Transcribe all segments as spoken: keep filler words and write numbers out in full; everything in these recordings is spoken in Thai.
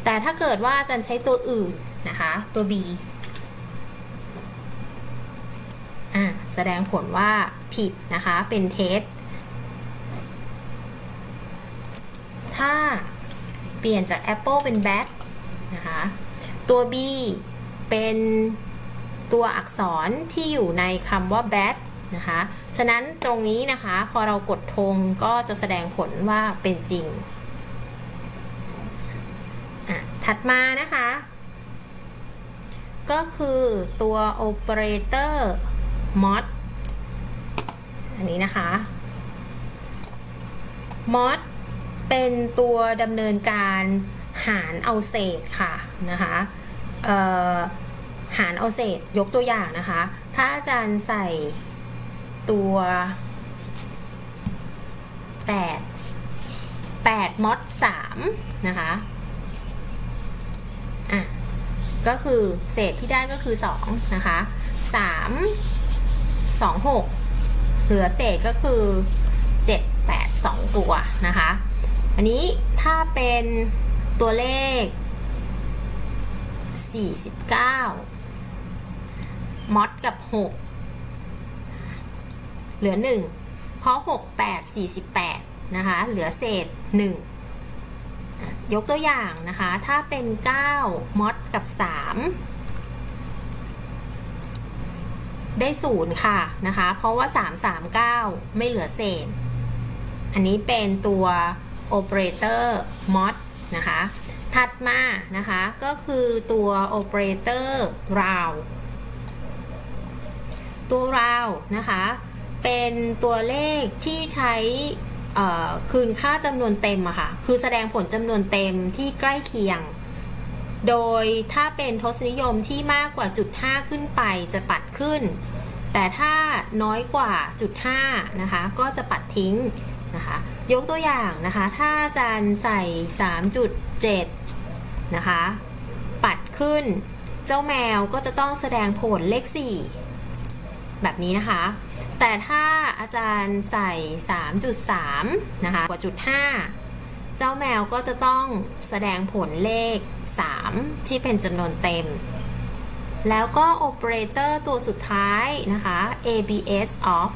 แต่ถ้าเกิดว่าอาจารย์ใช้ตัวอื่นนะคะตัว b อ่ะแสดงผลว่าผิดนะคะเป็นเท็จถ้าเปลี่ยนจาก apple เป็น bat นะคะตัว b เป็นตัวอักษรที่อยู่ในคำว่า bat นะคะฉะนั้นตรงนี้นะคะพอเรากดธงก็จะแสดงผลว่าเป็นจริงถัดมานะคะก็คือตัว operator mod อันนี้นะคะ mod เป็นตัวดำเนินการหารเอาเศษค่ะนะคะหารเอาเศษยกตัวอย่างนะคะถ้าอาจารย์ใส่ตัวแปด แปด mod สามนะคะอ่ะก็คือเศษที่ได้ก็คือสองนะคะสาม สอง หกเหลือเศษก็คือเจ็ด แปด สองตัวนะคะอันนี้ถ้าเป็นตัวเลขสี่สิบเก้ามอดกับหกเหลือหนึ่งเพราะหก แปด สี่สิบแปดนะคะเหลือเศษหนึ่งยกตัวอย่างนะคะถ้าเป็นเก้ามอดกับสามได้ศูนย์ค่ะนะคะเพราะว่าสาม สาม เก้าไม่เหลือเศษอันนี้เป็นตัว operator mod นะคะถัดมานะคะก็คือตัว operator round ตัว round นะคะเป็นตัวเลขที่ใช้คืนค่าจำนวนเต็มอะค่ะคือแสดงผลจำนวนเต็มที่ใกล้เคียงโดยถ้าเป็นทศนิยมที่มากกว่าจุดห้าขึ้นไปจะปัดขึ้นแต่ถ้าน้อยกว่าจุดห้านะคะก็จะปัดทิ้งนะคะยกตัวอย่างนะคะถ้าอาจารย์ใส่ สามจุดเจ็ด นะคะปัดขึ้นเจ้าแมวก็จะต้องแสดงผลเลขสี่แบบนี้นะคะแต่ถ้าอาจารย์ใส่ สามจุดสาม นะคะกว่าจุดห้าเจ้าแมวก็จะต้องแสดงผลเลขสามที่เป็นจำนวนเต็มแล้วก็ operator ตัวสุดท้ายนะคะ เอ บี เอส off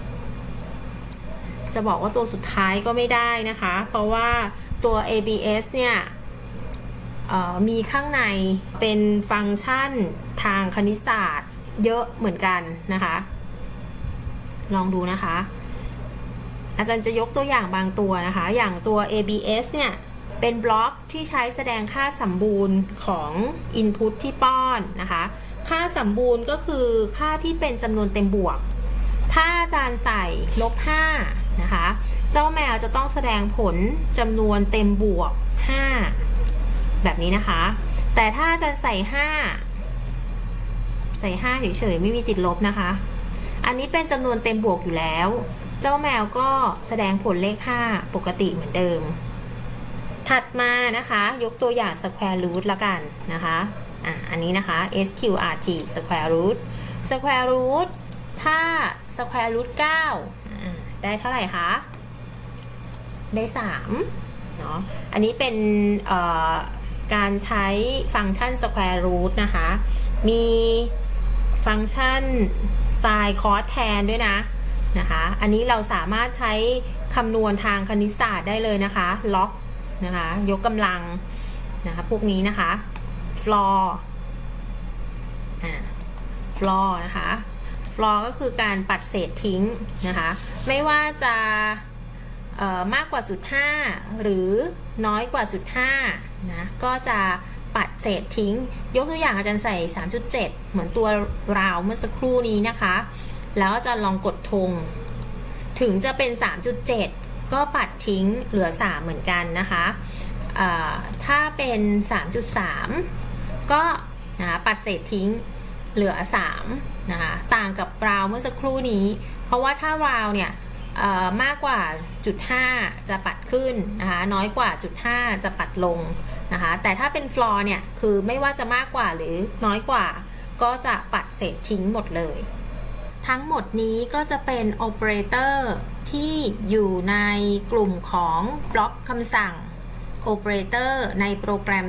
จะบอกว่าตัวสุดท้ายก็ไม่ได้นะคะเพราะว่าตัว เอ บี เอส เนี่ยมีข้างในเป็นฟังก์ชันทางคณิตศาสตร์เยอะเหมือนกันนะคะลองดูนะคะอาจารย์จะยกตัวอย่างบางตัวนะคะอย่างตัว เอ บี เอส เนี่ยเป็นบล็อกที่ใช้แสดงค่าสมบูรณ์ของ Input ที่ป้อนนะคะค่าสมบูรณ์ก็คือค่าที่เป็นจำนวนเต็มบวกถ้าอาจารย์ใส่ลบห้านะคะเจ้าแมวจะต้องแสดงผลจำนวนเต็มบวกห้าแบบนี้นะคะแต่ถ้าอาจารย์ใส่ห้าใส่ห้าเฉยๆไม่มีติดลบนะคะอันนี้เป็นจำนวนเต็มบวกอยู่แล้วเจ้าแมวก็แสดงผลเลขห้าปกติเหมือนเดิมถัดมานะคะยกตัวอย่าง square root ละกันนะคะอ่ะอันนี้นะคะ เอส คิว อาร์ ที square root square root ถ้า square root เก้าได้เท่าไหร่คะได้สามเนาะอันนี้เป็นการใช้ฟังก์ชัน square root นะคะมีฟังก์ชัน sin cos tan ด้วยนะนะคะอันนี้เราสามารถใช้คำนวณทางคณิตศาสตร์ได้เลยนะคะล็อกนะคะยกกำลังนะคะพวกนี้นะคะ floor อ่า floor นะคะ floor ก็คือการปัดเศษทิ้งนะคะไม่ว่าจะเอ่อมากกว่าจุดห้าหรือน้อยกว่าจุดห้านะก็จะปัดเศษทิ้งยกตัวอย่างอาจารย์ใส่ สามจุดเจ็ด เหมือนตัวราวเมื่อสักครู่นี้นะคะแล้วอาจารย์ลองกดธงถึงจะเป็น สามจุดเจ็ด ก็ปัดทิ้งเหลือสามเหมือนกันนะคะถ้าเป็น สามจุดสาม ก็นะคะปัดเศษทิ้งเหลือสามนะคะต่างกับราวเมื่อสักครู่นี้เพราะว่าถ้าราวเนี่ยมากกว่าจุดห้าจะปัดขึ้นนะคะน้อยกว่าจุดห้าจะปัดลงนะคะแต่ถ้าเป็น floor เนี่ยคือไม่ว่าจะมากกว่าหรือน้อยกว่าก็จะปัดเศษทิ้งหมดเลยทั้งหมดนี้ก็จะเป็นโอเปอเรเตอร์ที่อยู่ในกลุ่มของบล็อกคำสั่งโอเปอเรเตอร์ในโปรแกรม